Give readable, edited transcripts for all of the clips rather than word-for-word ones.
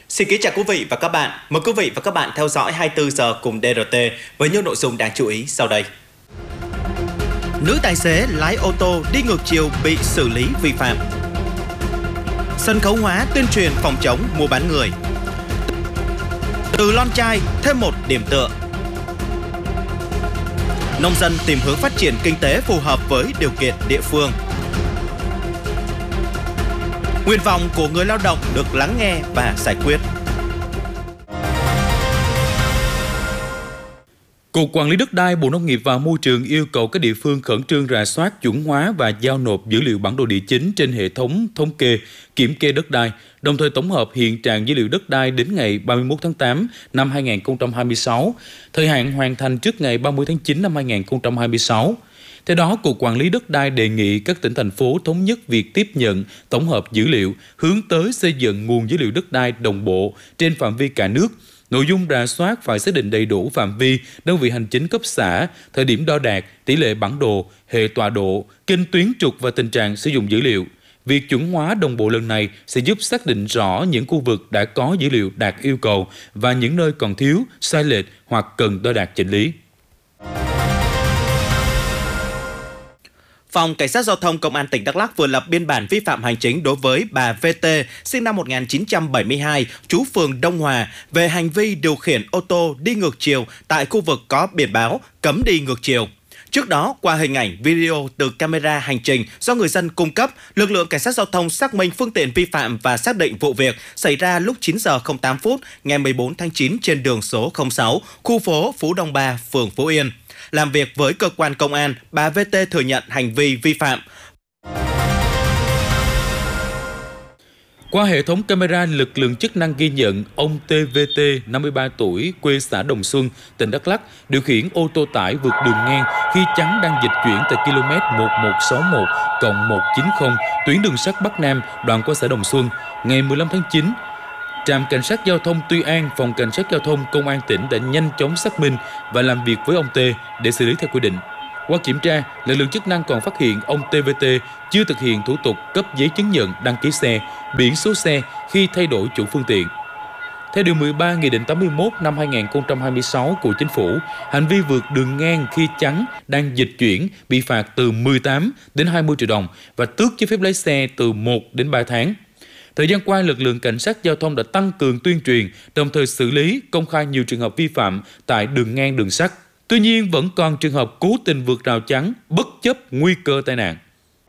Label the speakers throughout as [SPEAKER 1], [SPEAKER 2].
[SPEAKER 1] Xin kính chào quý vị và các bạn. Mời quý vị và các bạn theo dõi 24 giờ cùng DRT với những nội dung đáng chú ý sau đây. Nữ tài xế lái ô tô đi ngược chiều bị xử lý vi phạm. Sân khấu hóa tuyên truyền phòng chống mua bán người. Từ lon chai thêm một điểm tựa. Nông dân tìm hướng phát triển kinh tế phù hợp với điều kiện địa phương. Nguyện vọng của người lao động được lắng nghe và giải quyết.
[SPEAKER 2] Cục Quản lý Đất đai, Bộ Nông nghiệp và Môi trường yêu cầu các địa phương khẩn trương rà soát, chuẩn hóa và giao nộp dữ liệu bản đồ địa chính trên hệ thống thống kê, kiểm kê đất đai, đồng thời tổng hợp hiện trạng dữ liệu đất đai đến ngày 31 tháng 8 năm 2026, thời hạn hoàn thành trước ngày 30 tháng 9 năm 2026. Theo đó, Cục Quản lý Đất đai đề nghị các tỉnh, thành phố thống nhất việc tiếp nhận, tổng hợp dữ liệu, hướng tới xây dựng nguồn dữ liệu đất đai đồng bộ trên phạm vi cả nước. Nội dung rà soát phải xác định đầy đủ phạm vi, đơn vị hành chính cấp xã, thời điểm đo đạc, tỷ lệ bản đồ, hệ tọa độ, kênh tuyến trục và tình trạng sử dụng dữ liệu. Việc chuẩn hóa đồng bộ lần này sẽ giúp xác định rõ những khu vực đã có dữ liệu đạt yêu cầu và những nơi còn thiếu, sai lệch hoặc cần đo đạc chỉnh lý.
[SPEAKER 1] Phòng Cảnh sát Giao thông Công an tỉnh Đắk Lắk vừa lập biên bản vi phạm hành chính đối với bà VT, sinh năm 1972, trú phường Đông Hòa, về hành vi điều khiển ô tô đi ngược chiều tại khu vực có biển báo cấm đi ngược chiều. Trước đó, qua hình ảnh video từ camera hành trình do người dân cung cấp, lực lượng Cảnh sát Giao thông xác minh phương tiện vi phạm và xác định vụ việc xảy ra lúc 9 giờ 08 phút ngày 14 tháng 9 trên đường số 06, khu phố Phú Đông 3, phường Phú Yên. Làm việc với cơ quan công an, bà VT thừa nhận hành vi vi phạm.
[SPEAKER 2] Qua hệ thống camera, lực lượng chức năng ghi nhận ông TVT, 53 tuổi, quê xã Đồng Xuân, tỉnh Đắk Lắk, điều khiển ô tô tải vượt đường ngang khi chắn đang dịch chuyển tại km 1161+190 tuyến đường sắt Bắc Nam đoạn qua xã Đồng Xuân. Ngày 15 tháng 9, Trạm Cảnh sát Giao thông Tuy An, Phòng Cảnh sát Giao thông Công an tỉnh đã nhanh chóng xác minh và làm việc với ông T để xử lý theo quy định. Qua kiểm tra, lực lượng chức năng còn phát hiện ông TVT chưa thực hiện thủ tục cấp giấy chứng nhận đăng ký xe, biển số xe khi thay đổi chủ phương tiện. Theo Điều 13 Nghị định 81 năm 2026 của Chính phủ, hành vi vượt đường ngang khi chắn đang dịch chuyển bị phạt từ 18 đến 20 triệu đồng và tước giấy phép lái xe từ 1 đến 3 tháng. Thời gian qua, lực lượng Cảnh sát Giao thông đã tăng cường tuyên truyền, đồng thời xử lý công khai nhiều trường hợp vi phạm tại đường ngang đường sắt. Tuy nhiên, vẫn còn trường hợp cố tình vượt rào chắn, bất chấp nguy cơ tai nạn.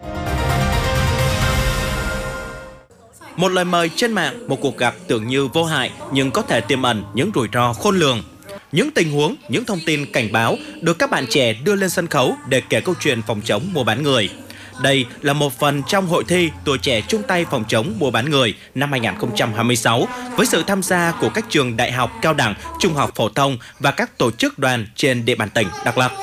[SPEAKER 1] Một lời mời trên mạng, một cuộc gặp tưởng như vô hại nhưng có thể tiềm ẩn những rủi ro khôn lường. Những tình huống, những thông tin cảnh báo được các bạn trẻ đưa lên sân khấu để kể câu chuyện phòng chống mua bán người. Đây là một phần trong hội thi Tuổi trẻ chung tay phòng chống mua bán người năm 2026 với sự tham gia của các trường đại học, cao đẳng, trung học phổ thông và các tổ chức đoàn trên địa bàn tỉnh Đắk Lắk.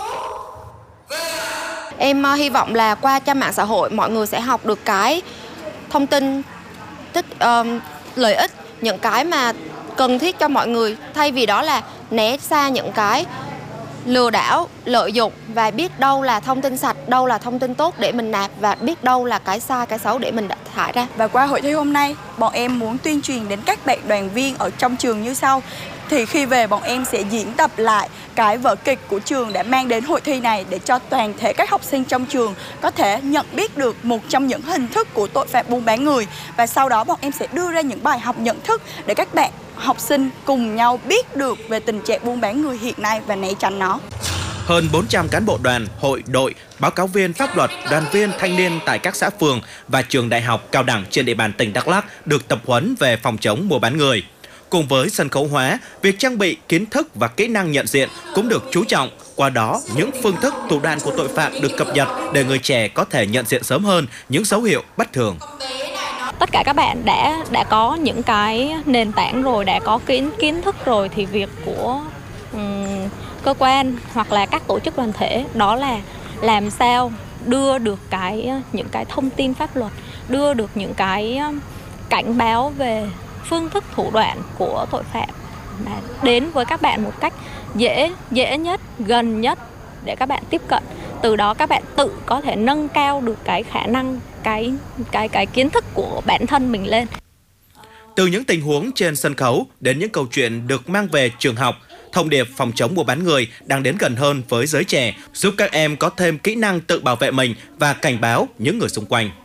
[SPEAKER 3] Em hy vọng là qua trang mạng xã hội mọi người sẽ học được cái thông tin lợi ích, những cái mà cần thiết cho mọi người, thay vì đó là né xa những cái lừa đảo, lợi dụng và biết đâu là thông tin sạch, đâu là thông tin tốt để mình nạp và biết đâu là cái sai, cái xấu để mình thải ra.
[SPEAKER 4] Và qua hội thi hôm nay, bọn em muốn tuyên truyền đến các bạn đoàn viên ở trong trường như sau. Thì khi về bọn em sẽ diễn tập lại cái vở kịch của trường đã mang đến hội thi này để cho toàn thể các học sinh trong trường có thể nhận biết được một trong những hình thức của tội phạm buôn bán người. Và sau đó bọn em sẽ đưa ra những bài học nhận thức để các bạn học sinh cùng nhau biết được về tình trạng buôn bán người hiện nay và né tránh nó.
[SPEAKER 1] Hơn 400 cán bộ đoàn, hội, đội, báo cáo viên pháp luật, đoàn viên thanh niên tại các xã phường và trường đại học, cao đẳng trên địa bàn tỉnh Đắk Lắk được tập huấn về phòng chống mua bán người. Cùng với sân khấu hóa, việc trang bị kiến thức và kỹ năng nhận diện cũng được chú trọng. Qua đó, những phương thức, thủ đoạn của tội phạm được cập nhật để người trẻ có thể nhận diện sớm hơn những dấu hiệu bất thường.
[SPEAKER 5] Tất cả các bạn đã có những cái nền tảng rồi, đã có kiến thức rồi, thì việc của cơ quan hoặc là các tổ chức đoàn thể đó là làm sao đưa được những cái thông tin pháp luật, đưa được những cái cảnh báo về phương thức thủ đoạn của tội phạm mà đến với các bạn một cách dễ nhất, gần nhất để các bạn tiếp cận. Từ đó các bạn tự có thể nâng cao được cái khả năng, cái kiến thức của bản thân mình lên.
[SPEAKER 1] Từ những tình huống trên sân khấu đến những câu chuyện được mang về trường học, thông điệp phòng chống mua bán người đang đến gần hơn với giới trẻ, giúp các em có thêm kỹ năng tự bảo vệ mình và cảnh báo những người xung quanh.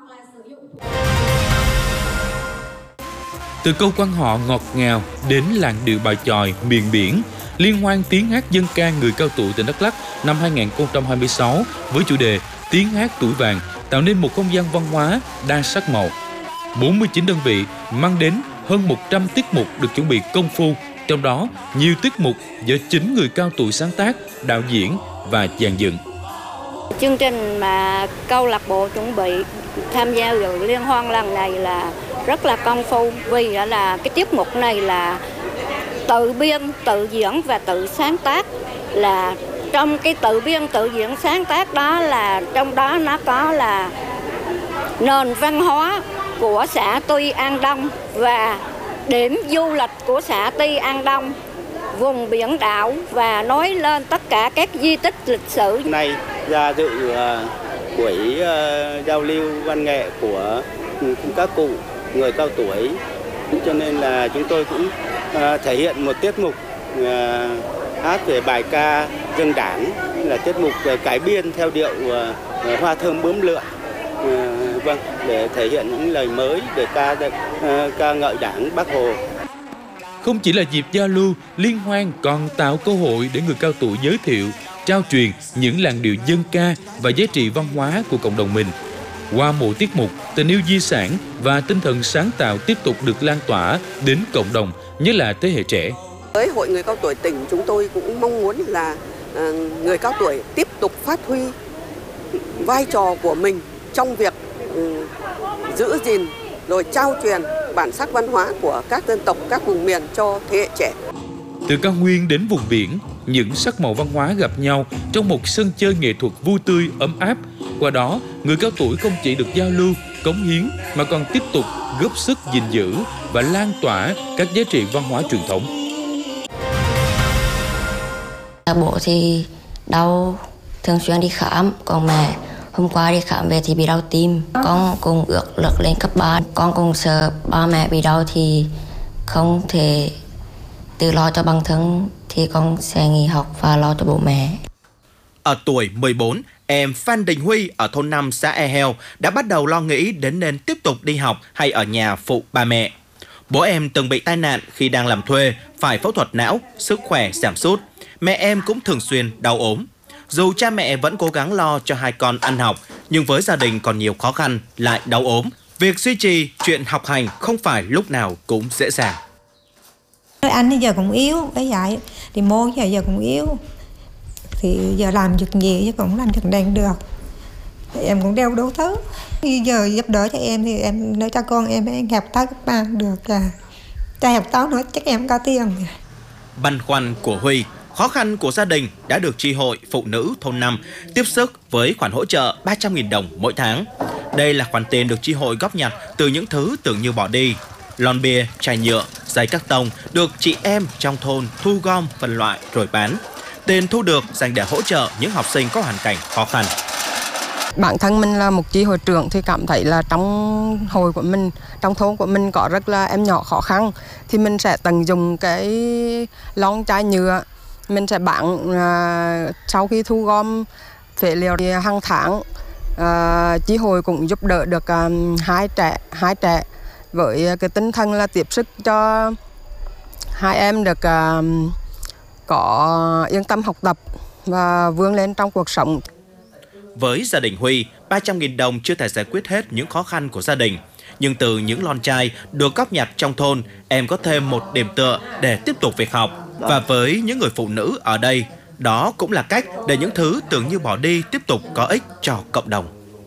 [SPEAKER 2] Từ câu quan họ ngọt ngào đến làn điệu bài chòi miền biển, liên hoan tiếng hát dân ca người cao tuổi tỉnh Đắk Lắk năm 2026 với chủ đề Tiếng hát tuổi vàng tạo nên một không gian văn hóa đa sắc màu. 49 đơn vị mang đến hơn 100 tiết mục được chuẩn bị công phu, trong đó nhiều tiết mục do chính người cao tuổi sáng tác, đạo diễn và dàn dựng.
[SPEAKER 6] Chương trình mà câu lạc bộ chuẩn bị tham gia vào liên hoan lần này là rất là công phu, vì là cái tiết mục này là tự biên, tự diễn và tự sáng tác. Là trong cái tự biên, tự diễn, sáng tác đó là trong đó nó có là nền văn hóa của xã Tuy An Đông và điểm du lịch của xã Tuy An Đông, vùng biển đảo và nói lên tất cả các di tích lịch sử.
[SPEAKER 7] Nay ra dự buổi giao lưu văn nghệ của các cụ người cao tuổi, cho nên là chúng tôi cũng thể hiện một tiết mục hát về bài ca dân đảng, là tiết mục cải biên theo điệu Hoa Thơm Bướm Lượn, để thể hiện những lời mới để ca ngợi Đảng, Bác Hồ.
[SPEAKER 2] Không chỉ là dịp giao lưu, liên hoan còn tạo cơ hội để người cao tuổi giới thiệu, trao truyền những làn điệu dân ca và giá trị văn hóa của cộng đồng mình. Qua mỗi tiết mục, tình yêu di sản và tinh thần sáng tạo tiếp tục được lan tỏa đến cộng đồng, nhất là thế hệ trẻ.
[SPEAKER 8] Với Hội Người Cao Tuổi tỉnh, chúng tôi cũng mong muốn là người cao tuổi tiếp tục phát huy vai trò của mình trong việc giữ gìn rồi trao truyền bản sắc văn hóa của các dân tộc, các vùng miền cho thế hệ trẻ.
[SPEAKER 2] Từ cao nguyên đến vùng biển, những sắc màu văn hóa gặp nhau trong một sân chơi nghệ thuật vui tươi, ấm áp. Qua đó, người cao tuổi không chỉ được giao lưu, cống hiến mà còn tiếp tục góp sức gìn giữ và lan tỏa các giá trị văn hóa truyền thống.
[SPEAKER 9] Bố thì đau, thường xuyên đi khám, còn mẹ hôm qua đi khám về thì bị đau tim. Con cùng ước lực lên cấp 3, con cùng sợ ba mẹ bị đau thì không thể tự lo cho bản thân thì con sẽ nghỉ học và lo cho bố mẹ.
[SPEAKER 1] Ở tuổi 14, em Phan Đình Huy ở thôn 5 xã E Heo đã bắt đầu lo nghĩ đến nên tiếp tục đi học hay ở nhà phụ ba mẹ. Bố em từng bị tai nạn khi đang làm thuê, phải phẫu thuật não, sức khỏe giảm sút. Mẹ em cũng thường xuyên đau ốm. Dù cha mẹ vẫn cố gắng lo cho hai con ăn học, nhưng với gia đình còn nhiều khó khăn, lại đau ốm. Việc duy trì chuyện học hành không phải lúc nào cũng dễ dàng.
[SPEAKER 10] Anh thì giờ cũng yếu, cái dạy thì môn giờ cũng yếu. Thì giờ làm việc gì chứ cũng làm việc đang được. Thì em cũng đeo đủ thứ. Khi giờ giúp đỡ cho em thì em nói cho con em học tới cấp 3 được. Cho học tới nữa chắc em có tiền.
[SPEAKER 1] Băn khoăn của Huy, khó khăn của gia đình đã được chi hội phụ nữ thôn 5 tiếp sức với khoản hỗ trợ 300.000 đồng mỗi tháng. Đây là khoản tiền được chi hội góp nhặt từ những thứ tưởng như bỏ đi. Lon bia, chai nhựa, giấy các tông được chị em trong thôn thu gom, phân loại rồi bán. Tiền thu được dành để hỗ trợ những học sinh có hoàn cảnh khó khăn.
[SPEAKER 11] Bản thân mình là một chi hội trưởng thì cảm thấy là trong hội của mình, trong thôn của mình có rất là em nhỏ khó khăn, thì mình sẽ tận dụng cái lon chai nhựa, mình sẽ bán sau khi thu gom phế liệu thì hàng tháng chi hội cũng giúp đỡ được hai trẻ với cái tinh thần là tiếp sức cho hai em được có yên tâm học tập và vươn lên trong cuộc sống.
[SPEAKER 1] Với gia đình Huy, 300.000 đồng chưa thể giải quyết hết những khó khăn của gia đình. Nhưng từ những lon chai được góp nhặt trong thôn, em có thêm một điểm tựa để tiếp tục việc học. Và với những người phụ nữ ở đây, đó cũng là cách để những thứ tưởng như bỏ đi tiếp tục có ích cho cộng đồng.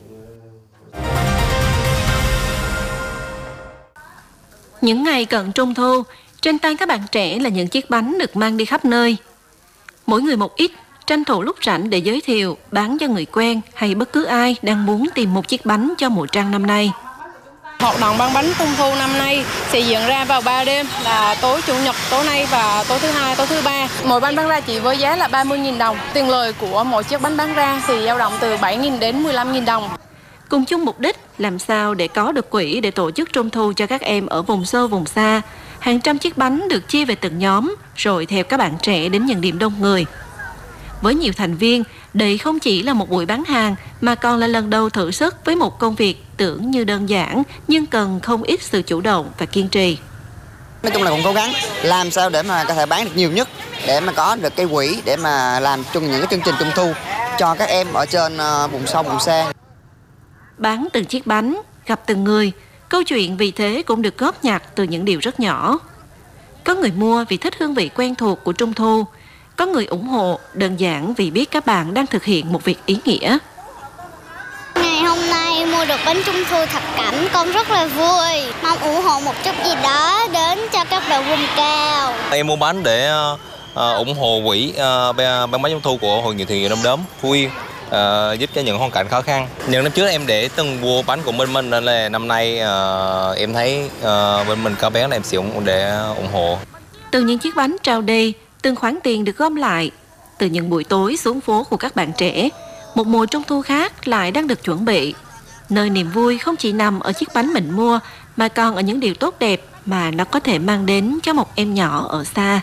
[SPEAKER 12] Những ngày cận Trung thu, trên tay các bạn trẻ là những chiếc bánh được mang đi khắp nơi. Mỗi người một ít, tranh thủ lúc rảnh để giới thiệu, bán cho người quen hay bất cứ ai đang muốn tìm một chiếc bánh cho mùa trăng năm nay.
[SPEAKER 13] Hoạt động bán bánh Trung thu năm nay sẽ diễn ra vào 3 đêm là tối Chủ nhật, tối nay và tối thứ Hai, tối thứ Ba. Mỗi bánh bán ra chỉ với giá là 30.000 đồng. Tiền lời của mỗi chiếc bánh bán ra thì dao động từ 7.000 đến 15.000 đồng.
[SPEAKER 12] Cùng chung mục đích Làm sao để có được quỹ để tổ chức Trung thu cho các em ở vùng sâu vùng xa? Hàng trăm chiếc bánh được chia về từng nhóm, rồi theo các bạn trẻ đến những điểm đông người. Với nhiều thành viên, đây không chỉ là một buổi bán hàng mà còn là lần đầu thử sức với một công việc tưởng như đơn giản nhưng cần không ít sự chủ động và kiên trì.
[SPEAKER 14] Nói chung là cũng cố gắng làm sao để mà có thể bán được nhiều nhất, để mà có được cái quỹ để mà làm chung những cái chương trình Trung thu cho các em ở trên vùng sâu vùng xa.
[SPEAKER 12] Bán từng chiếc bánh, gặp từng người, câu chuyện vì thế cũng được góp nhặt từ những điều rất nhỏ. Có người mua vì thích hương vị quen thuộc của Trung thu, có người ủng hộ đơn giản vì biết các bạn đang thực hiện một việc ý nghĩa.
[SPEAKER 15] Ngày hôm nay mua được bánh Trung thu Thạch Cảnh, con rất là vui. Mong ủng hộ một chút gì đó đến cho các bạn vùng cao.
[SPEAKER 16] Em mua bánh để ủng hộ quỹ bán bánh Trung thu của Hội Người Thiện Nguyện Đom Đóm, Phú Yên, giúp cho những hoàn cảnh khó khăn. Những năm trước em để từng mua bánh của bên mình nên là năm nay em thấy bên mình có bán là em sẽ để ủng hộ.
[SPEAKER 12] Từ những chiếc bánh trao đi, từng khoản tiền được gom lại, từ những buổi tối xuống phố của các bạn trẻ, một mùa Trung thu khác lại đang được chuẩn bị. Nơi niềm vui không chỉ nằm ở chiếc bánh mình mua, mà còn ở những điều tốt đẹp mà nó có thể mang đến cho một em nhỏ ở xa.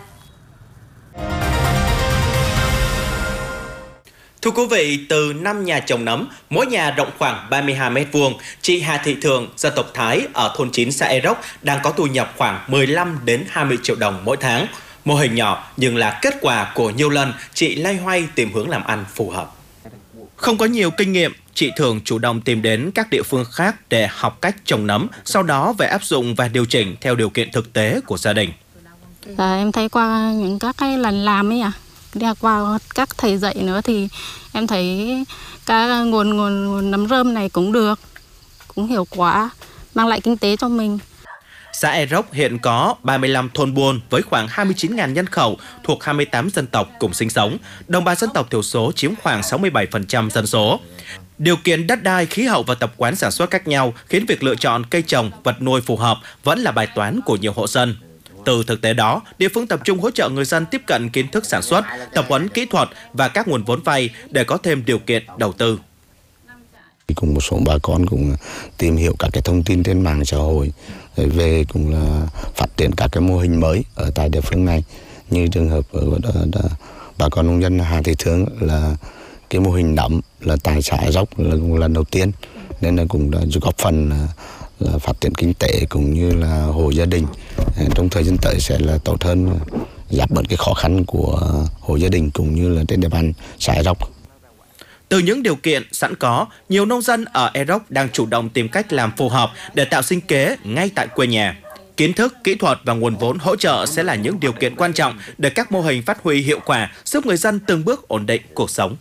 [SPEAKER 1] Thưa quý vị, từ 5 nhà trồng nấm, mỗi nhà rộng khoảng 32 m², chị Hà Thị Thường, dân tộc Thái ở thôn 9 xã E Rốc đang có thu nhập khoảng 15 đến 20 triệu đồng mỗi tháng. Mô hình nhỏ nhưng là kết quả của nhiều lần chị loay hoay tìm hướng làm ăn phù hợp. Không có nhiều kinh nghiệm, chị Thường chủ động tìm đến các địa phương khác để học cách trồng nấm, sau đó về áp dụng và điều chỉnh theo điều kiện thực tế của gia đình.
[SPEAKER 17] Em thấy qua những các cái lần làm ấy đi qua các thầy dạy nữa thì em thấy cái nguồn nấm rơm này cũng được, cũng hiệu quả, mang lại kinh tế cho mình.
[SPEAKER 1] Xã E Rốc hiện có 35 thôn buôn với khoảng 29.000 nhân khẩu thuộc 28 dân tộc cùng sinh sống. Đồng bào dân tộc thiểu số chiếm khoảng 67% dân số. Điều kiện đất đai, khí hậu và tập quán sản xuất khác nhau khiến việc lựa chọn cây trồng, vật nuôi phù hợp vẫn là bài toán của nhiều hộ dân. Từ thực tế đó, địa phương tập trung hỗ trợ người dân tiếp cận kiến thức sản xuất, tập huấn kỹ thuật và các nguồn vốn vay để có thêm điều kiện đầu tư.
[SPEAKER 18] Cùng một số bà con cũng tìm hiểu các cái thông tin trên mạng xã hội về cũng là phát triển các cái mô hình mới ở tại địa phương này, như trường hợp ở bà con nông dân Hà Thị Thường là cái mô hình nấm là tại xã E Rốc là cũng lần đầu tiên, nên là cũng đã góp phần là phát triển kinh tế cũng như là hộ gia đình trong thời gian tới sẽ là tốt hơn, giảm bớt cái khó khăn của hộ gia đình cũng như là trên địa bàn xã E Rốc.
[SPEAKER 1] Từ những điều kiện sẵn có, nhiều nông dân ở E Rốc đang chủ động tìm cách làm phù hợp để tạo sinh kế ngay tại quê nhà. Kiến thức, kỹ thuật và nguồn vốn hỗ trợ sẽ là những điều kiện quan trọng để các mô hình phát huy hiệu quả, giúp người dân từng bước ổn định cuộc sống.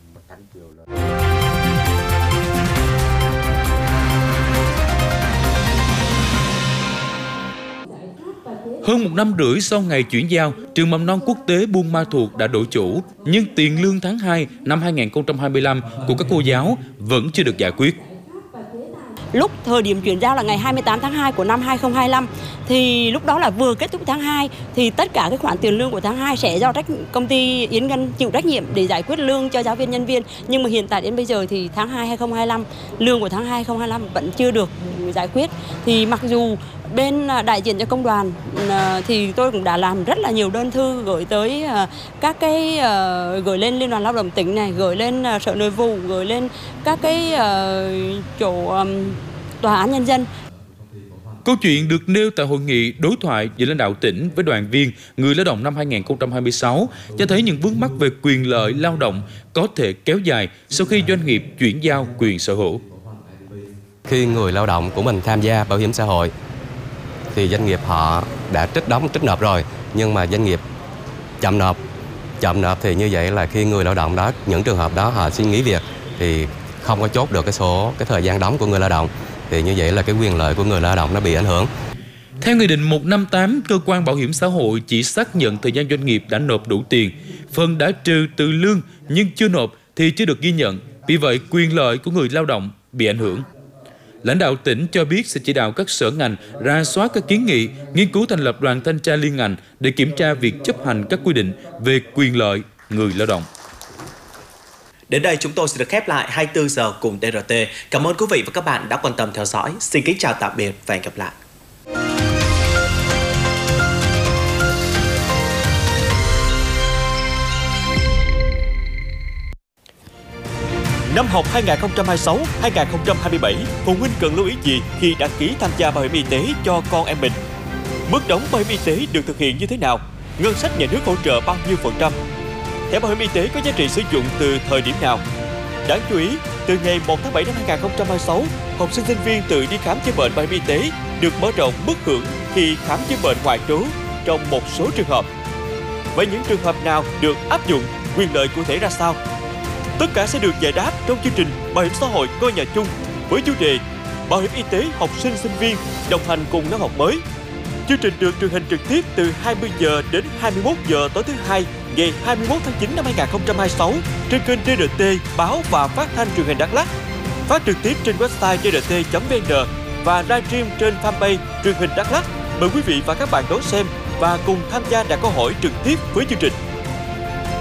[SPEAKER 2] Hơn 1 năm rưỡi sau ngày chuyển giao, trường mầm non quốc tế Buôn Ma Thuột đã đổi chủ, nhưng tiền lương tháng 2 năm 2025 của các cô giáo vẫn chưa được giải quyết.
[SPEAKER 19] Lúc thời điểm chuyển giao là ngày 28 tháng 2 của năm 2025 thì lúc đó là vừa kết thúc tháng 2 thì tất cả cái khoản tiền lương của tháng 2 sẽ do công ty Yến Ngân chịu trách nhiệm để giải quyết lương cho giáo viên nhân viên. Nhưng mà hiện tại đến bây giờ thì tháng 2 2025 lương của tháng 2 2025 vẫn chưa được giải quyết. Thì mặc dù bên đại diện cho công đoàn thì tôi cũng đã làm rất là nhiều đơn thư gửi tới các cái gửi lên Liên đoàn Lao động tỉnh này, gửi lên Sở Nội vụ, gửi lên các cái chỗ Tòa án Nhân dân.
[SPEAKER 2] Câu chuyện được nêu tại hội nghị đối thoại giữa lãnh đạo tỉnh với đoàn viên người lao động năm 2026 cho thấy những vướng mắc về quyền lợi lao động có thể kéo dài sau khi doanh nghiệp chuyển giao quyền sở hữu.
[SPEAKER 20] Khi người lao động của mình tham gia bảo hiểm xã hội thì doanh nghiệp họ đã trích nộp rồi, nhưng mà doanh nghiệp chậm nộp thì như vậy là khi người lao động đó, những trường hợp đó họ xin nghỉ việc thì không có chốt được cái thời gian đóng của người lao động, thì như vậy là cái quyền lợi của người lao động nó bị ảnh hưởng.
[SPEAKER 2] Theo Nghị định 158, cơ quan bảo hiểm xã hội chỉ xác nhận thời gian doanh nghiệp đã nộp đủ tiền, phần đã trừ từ lương nhưng chưa nộp thì chưa được ghi nhận, vì vậy quyền lợi của người lao động bị ảnh hưởng. Lãnh đạo tỉnh cho biết sẽ chỉ đạo các sở ngành rà soát các kiến nghị, nghiên cứu thành lập đoàn thanh tra liên ngành để kiểm tra việc chấp hành các quy định về quyền lợi người lao động.
[SPEAKER 1] Đến đây chúng tôi sẽ được khép lại 24 giờ cùng DRT. Cảm ơn quý vị và các bạn đã quan tâm theo dõi. Xin kính chào tạm biệt và hẹn gặp lại.
[SPEAKER 21] Năm học 2026-2027, phụ huynh cần lưu ý gì khi đăng ký tham gia bảo hiểm y tế cho con em mình? Mức đóng bảo hiểm y tế được thực hiện như thế nào? Ngân sách nhà nước hỗ trợ bao nhiêu %? Thẻ bảo hiểm y tế có giá trị sử dụng từ thời điểm nào? Đáng chú ý, từ ngày 1 tháng 7 năm 2026, học sinh sinh viên tự đi khám chữa bệnh bảo hiểm y tế được mở rộng mức hưởng khi khám chữa bệnh ngoại trú trong một số trường hợp. Vậy những trường hợp nào được áp dụng, quyền lợi cụ thể ra sao? Tất cả sẽ được giải đáp trong chương trình Bảo hiểm xã hội ngôi nhà chung với chủ đề Bảo hiểm y tế học sinh sinh viên đồng hành cùng năm học mới. Chương trình được truyền hình trực tiếp từ 20 giờ đến 21 giờ tối thứ Hai, ngày 21 tháng 9 năm 2026 trên kênh DRT Báo và Phát thanh Truyền hình Đắk Lắk. Phát trực tiếp trên website drt.vn và livestream trên fanpage Truyền hình Đắk Lắk. Mời quý vị và các bạn đón xem và cùng tham gia đặt câu hỏi trực tiếp với chương trình.